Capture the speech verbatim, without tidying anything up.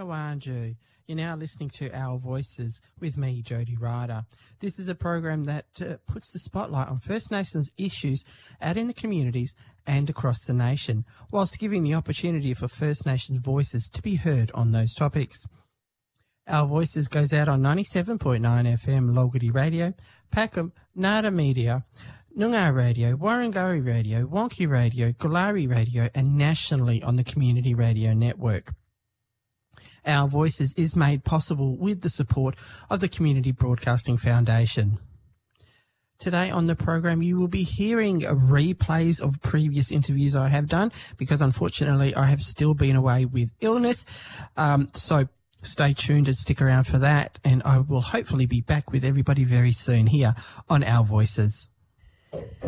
Wanju. You're now listening to Our Voices with me, Jody Ryder. This is a program that uh, puts the spotlight on First Nations issues out in the communities and across the nation, whilst giving the opportunity for First Nations voices to be heard on those topics. Our Voices goes out on ninety-seven point nine F M Logity Radio, Packham, Nada Media, Noongar Radio, Warrangurri Radio, Wonky Radio, Gulari Radio, and nationally on the Community Radio Network. Our Voices is made possible with the support of the Community Broadcasting Foundation. Today on the program, you will be hearing replays of previous interviews I have done because, unfortunately, I have still been away with illness. Um, so stay tuned and stick around for that, and I will hopefully be back with everybody very soon here on Our Voices.